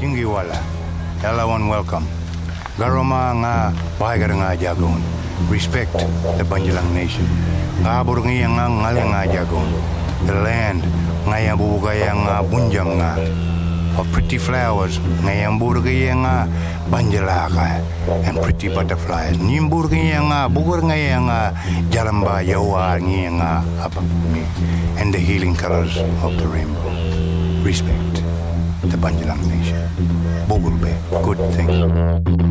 Jingiwala, everyone welcome. Garoma nga bahagar nga jagon. Respect the Banjalang nation. Abur nga ngale nga jagon. The land nga yang bubugay nga bunjam nga. Of pretty flowers nga yang burgay nga banjalaka and pretty butterflies. Nimburgay nga bugur nga yang jaramba yawa nga apami and the healing colors of the rainbow. Respect the Banjalang nation. Bogulbe, good thing.